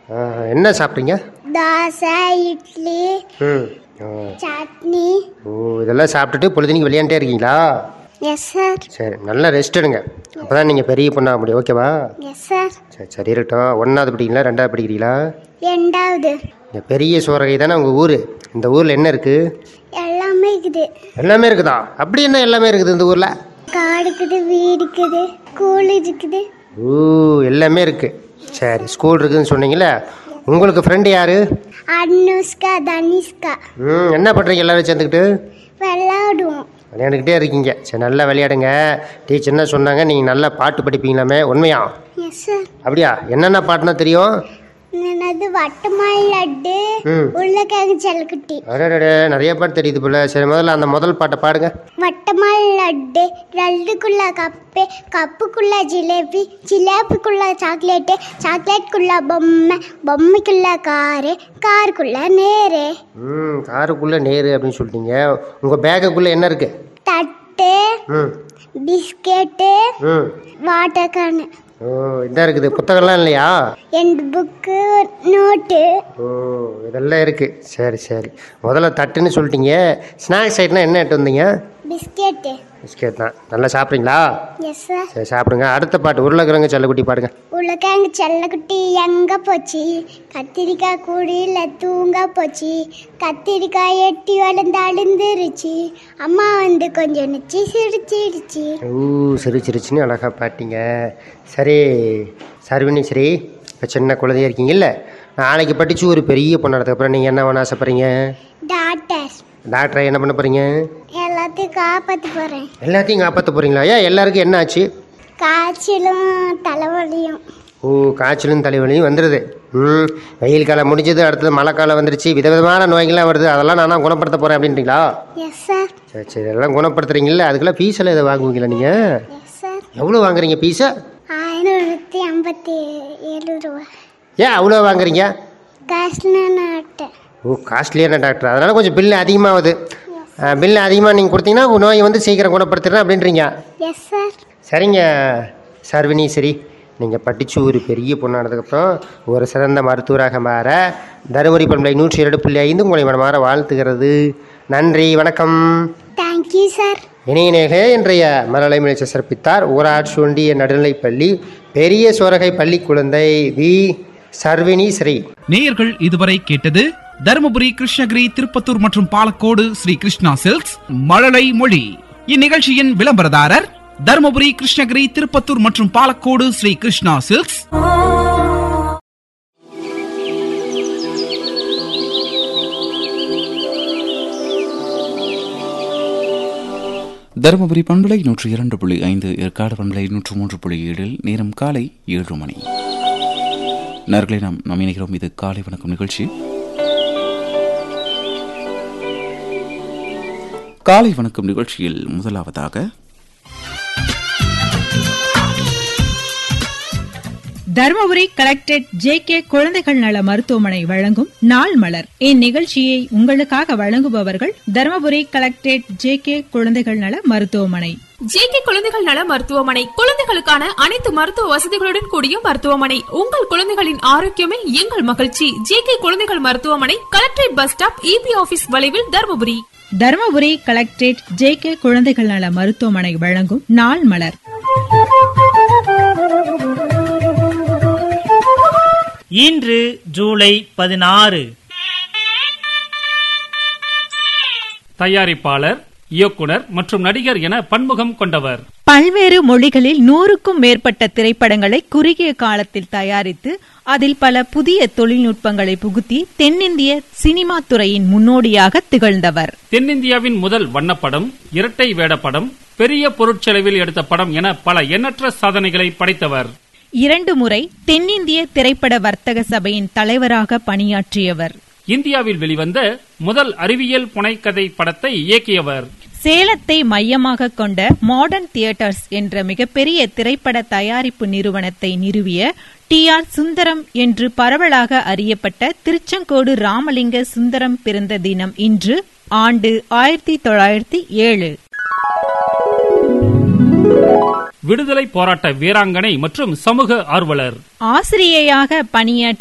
என்ன சாப்பிட்டீங்க? தோசை, இட்லி, சட்னி. இதெல்லாம் சாப்பிட்டுட்டு பொழுதுனிக்கு விளையாண்டே இருக்கீங்களா? Yes sir. சரி, நல்லா ரெஸ்ட் எடுங்க. அப்போ தான் நீங்கள் பெரிய பொண்ணாக முடியும். ஓகேவா? Yes sir. சரி இருக்கட்டும். 1வது படிக்கிறீங்களா 2வது படிக்கிறீங்களா? 2வது. இந்த பெரிய சோரகை தானே உங்கள் ஊர். இந்த ஊரில் என்ன இருக்குது? எல்லாமே இருக்குது. எல்லாமே இருக்குதா? அப்படி என்ன எல்லாமே இருக்குது இந்த ஊரில்? காடு இருக்குது, வீடு இருக்குது, ஸ்கூல் இருக்குது. எல்லாமே இருக்குது. சரி, ஸ்கூல் இருக்குதுன்னு சொன்னீங்களே, உங்களுக்கு ஃப்ரெண்டு யார்? அனுஷ்கா, தனிஷ்கா. என்ன பண்ணுறீங்க எல்லாரும் சேர்ந்துக்கிட்டு? விளையாடுவோம். விளையாண்டுக்கிட்டே இருக்கீங்க. சரி, நல்லா விளையாடுங்க. டீச்சர் என்ன சொன்னாங்க, நீங்கள் நல்லா பாட்டு படிப்பீங்களாமே, உண்மையா? Yes sir. அப்படியா? என்னென்ன பாட்டுனா தெரியும்? என்னது? வட்டமாய் லட்டு, உருளைக்கிழங்கு ஜல்லிக்கட்டி. அடடே, நிறைய பாட்டு தெரியுது போல. சரி, முதல்ல அந்த முதல் பாட்டை பாடுங்க. வட்டமாய் லட்டு, லட்டுக்குள்ள கப்பு, கப்புக்குள்ள ஜிலேபி, ஜிலேபிக்குள்ள சாக்லேட்டு, சாக்லேட்டுக்குள்ள பொம்மை, பொம்மைக்குள்ள காரு, காருக்குள்ள நேரு. காருக்குள்ள நேரு அப்படின்னு சொல்லிட்டீங்க. உங்க பேக்குக்குள்ள என்ன இருக்கு? தட்டு, பிஸ்கெட்டு, வாட்டர் கேனு. இதான் இருக்குது. புத்தகம்லாம் இல்லையா? என் புக்கு, நோட்டு. இதெல்லாம் இருக்கு. சரி சரி, முதல்ல தட்டுன்னு சொல்லிட்டீங்க. ஸ்நாக்ஸ் ஐட்டம்னா என்ன எடுத்து வந்தீங்க? பிஸ்கெட்டு. பிஸ்கெட் தான். நல்லா சாப்பிட்றீங்களா? Yes sir. சரி, சாப்பிடுங்க. அடுத்த பாட்டு உருளைக்கிழங்கு செல்லக்குட்டி பாடுங்க. உருளைக்கிழங்கு செல்லக்குட்டி எங்க போச்சு, கத்திரிக்காய் கூடியில் தூங்க போச்சு, கத்திரிக்காய் எட்டி வளர்ந்து அழுந்துருச்சு, அம்மா வந்து கொஞ்சம் நிச்சு சிரிச்சிடுச்சு. சிரிச்சிருச்சுன்னு அழகா பாட்டிங்க. சரி சர்வினி, சரி, இப்போ சின்ன குழந்தையா இருக்கீங்கல்ல, நாளைக்கு படித்து ஒரு பெரிய பொண்ணானதுக்கப்புறம் நீங்கள் என்ன பண்ண ஆசைப்படுறீங்க? டாக்டர். டாக்டரை என்ன பண்ண போகிறீங்க? எல்லாத்தையும் காப்பாற்ற போகிறேன். எல்லாத்தையும் காப்பாற்ற போகிறீங்களா? ஏன், எல்லாருக்கும் என்ன ஆச்சு? காய்ச்சலும் தலைவலியும். காய்ச்சலும் தலைவலியும் வந்துடுது. வெயில் காலம் முடிஞ்சது, அடுத்தது மழை காலம் வந்துருச்சு, விதவிதமான நோய்கள்லாம் வருது. அதெல்லாம் நான் குணப்படுத்த போகிறேன் அப்படின்றீங்களா? Yes sir. சரி சரி, எல்லாம் குணப்படுத்துறீங்களா? அதுக்கெல்லாம் ஃபீஸ் எல்லாம் இதை வாங்குவீங்களா நீங்கள்? Yes sir. எவ்வளோ வாங்குறீங்க ஃபீஸை? 557 ரூபா. ஏன் அவ்வளோ வாங்குறீங்க? காஸ்ட்லியான டாக்டர். காஸ்ட்லியான டாக்டர், அதனால் கொஞ்சம் பில்லு அதிகமாகுது. பில்லு அதிகமாக நீங்கள் கொடுத்தீங்கன்னா நோயை வந்து சீக்கிரம் குணப்படுத்துறேன் அப்படின்றீங்க. Yes sir. சரிங்க சர்வினி, சரி, நீங்கள் படித்து ஒரு பெரிய பொண்ணானதுக்கப்புறம் ஒரு சிறந்த மருத்துவராக மாற தருமபுரி பண்பலை 102.5 உங்களை மனமாற வாழ்த்துகிறது. நன்றி, வணக்கம். Thank you sir. இணையநேக இன்றைய மலலை முயற்சி சிறப்பித்தார் ஊராட்சி ஒன்றிய நடுநிலைப்பள்ளி பெரிய சோரகை பள்ளி குழந்தை வி சர்வினி ஸ்ரீ. நேயர்கள் இதுவரை கேட்டது தருமபுரி, கிருஷ்ணகிரி, திருப்பத்தூர் மற்றும் பாலக்கோடு ஸ்ரீ கிருஷ்ணா சில்க்ஸ் மழலை மொழி. இந்நிகழ்ச்சியின் விளம்பரதாரர் தருமபுரி, கிருஷ்ணகிரி, திருப்பத்தூர் மற்றும் பாலக்கோடு ஸ்ரீ கிருஷ்ணா சில்க்ஸ். தருமபுரி பண்பலை 102.5, ஏற்காடு பண்பலை 103.7, நேரம் காலை 7 மணி. நேயர்களே, நாம் இணைகிறோம். இது காலை வணக்கம் நிகழ்ச்சி. காலை வணக்கம் நிகழ்ச்சியில் முதலாவதாக தருமபுரி கலெக்டரேட் ஜே.கே. குழந்தைகள் நல மருத்துவமனை வழங்கும் நாள் மலர். இந்நிகழ்ச்சியை உங்களுக்காக வழங்குபவர்கள் தருமபுரி கலெக்டரேட் ஜே.கே. குழந்தைகள் நல மருத்துவமனை. ஜே.கே. குழந்தைகள் நல மருத்துவமனை குழந்தைகளுக்கான அனைத்து மருத்துவ வசதிகளுடன் கூடிய மருத்துவமனை. உங்கள் குழந்தைகளின் ஆரோக்கியமே எங்கள் மகிழ்ச்சி. ஜே.கே. குழந்தைகள் மருத்துவமனை, collectorate bus stop, EB office வளைவில், தருமபுரி. Dharmapuri collectorate JK. குழந்தைகள் நல மருத்துவமனை வழங்கும் நாள் மலர். இன்று ஜூலை 16. தயாரிப்பாளர், இயக்குனர் மற்றும் நடிகர் என பன்முகம் கொண்டவர். பல்வேறு மொழிகளில் 100க்கும் மேற்பட்ட திரைப்படங்களை குறுகிய காலத்தில் தயாரித்து அதில் பல புதிய தொழில்நுட்பங்களை புகுத்தி தென்னிந்திய சினிமா துறையின் முன்னோடியாக திகழ்ந்தவர். தென்னிந்தியாவின் முதல் வண்ணப்படம், இரட்டை வேடப்படம், பெரிய பொருட்செலவில் எடுத்த படம் என பல எண்ணற்ற சாதனைகளை படைத்தவர். 2 முறை தென்னிந்திய திரைப்பட வர்த்தக சபையின் தலைவராக பணியாற்றியவர். இந்தியாவில் வெளிவந்த முதல் அறிவியல் புனைக்கதை படத்தை இயக்கியவர். சேலத்தை மையமாக கொண்ட மாடர்ன் தியேட்டர்ஸ் என்ற மிகப்பெரிய திரைப்பட தயாரிப்பு நிறுவனத்தை நிறுவிய டி.ஆர். சுந்தரம் என்று பரவலாக அறியப்பட்ட திருச்செங்கோடு ராமலிங்க சுந்தரம் பிறந்த தினம் இன்று. ஆண்டு 1907. விடுதலை போராட்ட வீராங்கனை மற்றும் சமூக ஆர்வலர். ஆசிரியையாக பணியாற்றிய